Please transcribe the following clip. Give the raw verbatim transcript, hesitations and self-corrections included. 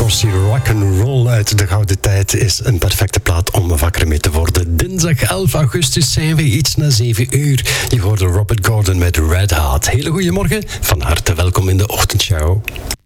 Morrissey, rock'n'roll uit de gouden tijd is een perfecte plaat om wakker mee te worden. Dinsdag elf augustus zijn we iets na zeven uur. Je hoorde Robert Gordon met Red Heart. Hele goede morgen, van harte welkom in de ochtendshow.